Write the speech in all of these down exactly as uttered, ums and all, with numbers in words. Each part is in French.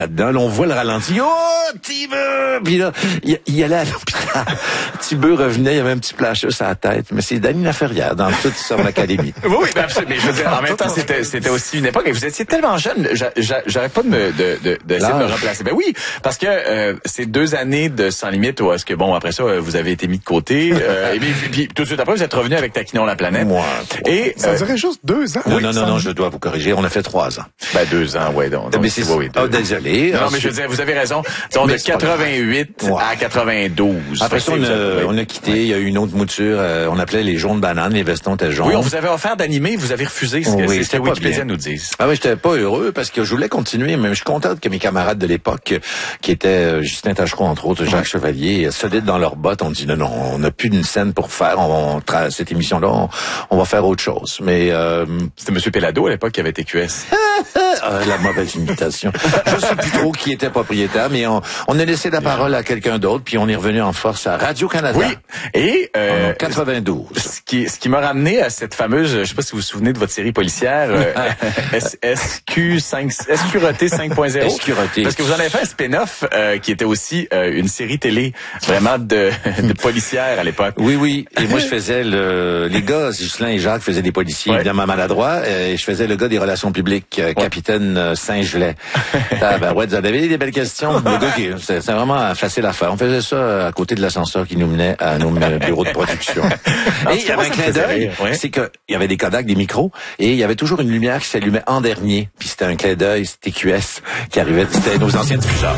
là-dedans. Là, on voit le ralenti. Oh, petit bœuf! Puis là, il, il allait à l'hôpital. Petit bœuf revenait, il y avait un petit plâcheux sur la tête. Mais c'est Dany Laferrière dans toute son académie. Oui, oui, ben absolument. Mais je veux dire, en même temps, c'était, c'était aussi une époque. Et vous étiez tellement jeune. J'arrête pas de me, de, de, d'essayer de me remplacer. Ben oui, parce que euh, c'est deux années de Sans Limite où est-ce que, bon, après ça, vous avez été mis de côté. Euh, et puis, puis, puis, tout de suite après, vous êtes revenu avec Taquinons la planète. Moi. Et, ça euh, durait juste deux ans. Non, oui, non, non, non, je dois vous corriger. On a fait trois ans. Ben, deux ans, ouais. Donc, donc mais c'est, oui, oui, oh, désolé. Non, Ensuite, mais je veux dire, vous avez raison. Donc, de quatre-vingt-huit ouais. à quatre-vingt-douze. Après ça, on a, on a quitté. Il y a eu une autre mouture. Euh, on appelait les jaunes bananes. Les vestons étaient jaunes. Oui, on vous avait offert d'animer. Vous avez refusé. C'est, oui, c'est ce que Wikipédia bien. nous dise. Ah oui, j'étais pas heureux parce que je voulais continuer, mais je suis content que mes camarades de l'époque, qui étaient euh, Justin Tachereau, entre autres, Jacques ouais. Chevalier, solides dans leurs bottes, on dit non, non, on n'a plus d'une scène pour faire. On, on tra- cette émission-là, on, on va faire autre chose. Mais euh, c'était Monsieur Pellado à l'époque qui avait été Q S. Ah, la mauvaise imitation. Je sais plus trop qui était propriétaire, mais on, on a laissé la parole à quelqu'un d'autre, puis on est revenu en force à Radio-Canada. Oui. Et euh, en quatre-vingt-douze. Ce qui, ce qui m'a ramené à cette fameuse, je sais pas si vous vous souvenez de votre série policière, euh, S Q cinq, S Q R T cinq point zéro. S Q R T. Parce que vous en avez fait un spin-off euh, qui était aussi euh, une série télé vraiment de, de policière à l'époque. Oui, oui. Et moi, je faisais le, les gars, Ghislain et Jacques faisaient des policiers, ouais. évidemment maladroits, et je faisais le gars des relations publiques, euh, ouais. capitaine euh, Saint-Gelais. Ah, ben ouais, vous avez des belles questions. Le gars qui, c'est, c'est vraiment facile à faire. On faisait ça à côté de l'ascenseur qui nous menait à nos bureaux de production. Et il y avait un clin d'œil, ouais. c'est que il y avait des Kodak, des micros, et il y avait toujours une lumière qui s'allumait en dernier. Puis c'était un clin d'œil, c'était Q S qui arrivait, c'était nos anciens diffuseurs.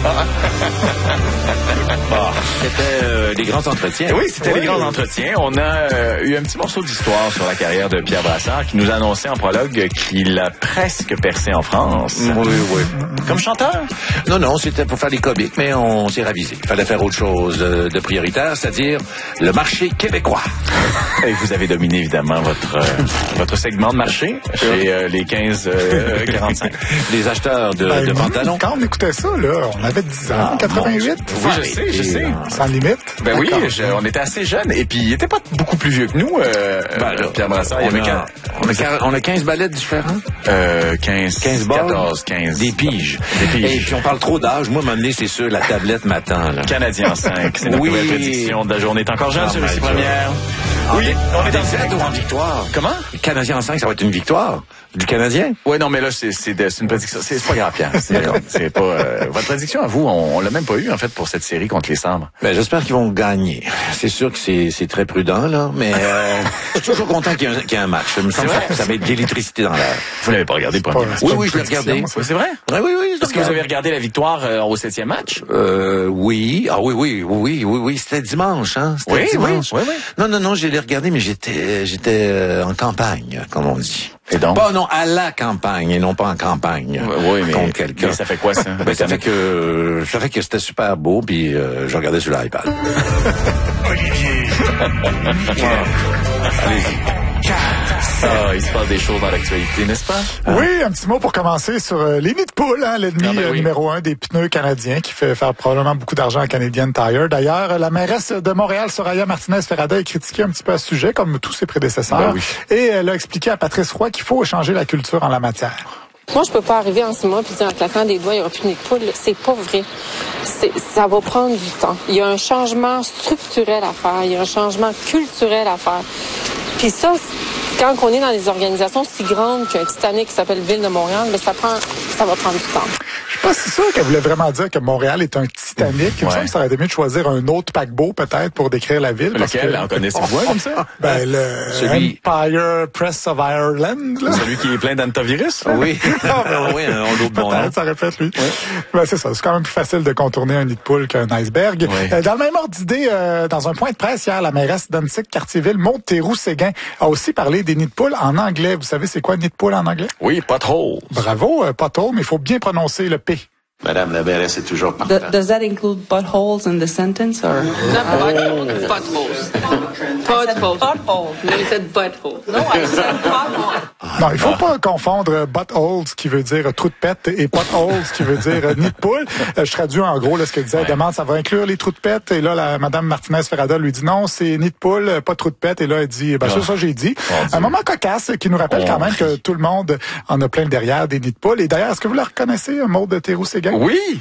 Bon, c'était euh, des grands entretiens. Oui, c'était oui. des grands entretiens. On a euh, eu un petit morceau d'histoire sur la carrière de Pierre Brassard qui nous annonçait en prologue qu'il a presque percé en France. Oui, oui. Comme chanteur? Non, non, c'était pour faire des comiques, mais on s'est ravisé. Il fallait faire autre chose de prioritaire, c'est-à-dire le marché québécois. Et vous avez dominé évidemment votre euh, votre segment de marché chez euh, les quinze quarante-cinq. Les acheteurs de, ben, de pantalons. Quand on écoutait ça, là, on avait dix ans, ah, quatre-vingt-huit. Oui, je sais, je sais. Sans limite. Ben oui, je, on était assez jeunes. Et puis, il était pas beaucoup plus vieux que nous, euh, ben, là, Pierre Brassard. On, il y avait a, on, a, on a quinze ballettes différents. Euh, quinze, quinze balles, quatorze, quinze. Des piges. Des piges. Et puis, on parle trop d'âge. Moi, m'amener, c'est sûr, la tablette m'attend, là. Canadien cinq. C'est notre oui. nouvelle prédiction de la journée. T'es encore jeune, sur les premières. Oui, on est en direct ou en victoire? Comment? Canadien en cinq, ça va être une victoire du Canadien? Oui, non, mais là, c'est, c'est, c'est une prédiction. C'est, c'est pas grave, Pierre. C'est, c'est pas, euh, votre prédiction à vous, on, on l'a même pas eu, en fait, pour cette série contre les Sabres. Ben, j'espère qu'ils vont gagner. C'est sûr que c'est, c'est très prudent, là, mais, euh, je suis toujours content qu'il y ait un, qu'il y ait un match. Il me semble que ça va être de l'électricité dans l'air. Vous n'avez pas regardé le premier match? Oui, oui, je l'ai regardé. Oui, c'est vrai? Oui, oui, oui. Est-ce que vous avez regardé la victoire euh, au septième match? Euh, oui. Ah oui, oui, oui, oui, oui. C'était dimanche, hein? C'était oui, dimanche. Oui, oui, oui. Non, non, non, je l'ai regardé, mais j'étais, j'étais euh, en campagne, comme on dit. Et donc? Pas, non, à la campagne, et non pas en campagne. Oui, mais, contre quelqu'un. Mais ça fait quoi, ça? Ben, ça fait que, ça fait que c'était super beau, puis euh, je regardais sur l'iPad. Olivier! Allez-y. Ah, il se passe des choses dans l'actualité, n'est-ce pas? Ah. Oui, un petit mot pour commencer sur euh, les nids de poule, hein, l'ennemi ah ben oui. numéro un des pneus canadiens qui fait faire probablement beaucoup d'argent à Canadian Tire. D'ailleurs, la mairesse de Montréal, Soraya Martinez-Ferrada, a critiqué un petit peu à ce sujet, comme tous ses prédécesseurs. Ben oui. Et elle a expliqué à Patrice Roy qu'il faut changer la culture en la matière. Moi, je peux pas arriver en six mois puis dire en claquant des doigts, il n'y aura plus de nid de poule. C'est pas vrai. C'est, ça va prendre du temps. Il y a un changement structurel à faire. Il y a un changement culturel à faire. Puis ça, quand on est dans des organisations si grandes qu'un Titanic qui s'appelle Ville de Montréal, mais ça prend, ça va prendre du temps. Je suis pas si sûr qu'elle voulait vraiment dire que Montréal est un Titanic. Il me semble que ça aurait été mieux de choisir un autre paquebot, peut-être, pour décrire la ville. Lequel? Parce que... En connaissez-vous un comme ça? Ben, le Celui... Empire Press of Ireland, là. Celui qui est plein d'antivirus? Oui. ah, ben, oui, on l'autre bon. Peut-être, ça répète, lui. Oui. Ben, c'est ça. C'est quand même plus facile de contourner un nid de poule qu'un iceberg. Oui. Euh, dans le même ordre d'idée, euh, dans un point de presse hier, la mairesse d'Annecy-Cartierville, Maude Théroux-Séguin, a aussi parlé des nids de poule en anglais. Vous savez, c'est quoi un nid de poule en anglais? Oui, pothole. Bravo, euh, pothole, mais il faut bien prononcer le P. Madame la mairesse est toujours partant. Does that include buttholes in the sentence, or? Not buttholes, buttholes. Potholes. Pothole. No, you said butthole. No, I said pothole. Non, il faut pas confondre buttholes, qui veut dire trou de pète, et potholes, qui veut dire nid de poule. Euh, je traduis en gros là, ce qu'elle disait. Elle demande, ça va inclure les trous de pète. Et là, la madame Martinez-Ferrada lui dit non, c'est nid de poule, pas trou de pète. Et là, elle dit, ben, c'est ça, j'ai dit. Un moment cocasse qui nous rappelle quand même que tout le monde en a plein le derrière des nids de poule. Et d'ailleurs, est-ce que vous la reconnaissez, Maude Théroux-Séguin? Oui.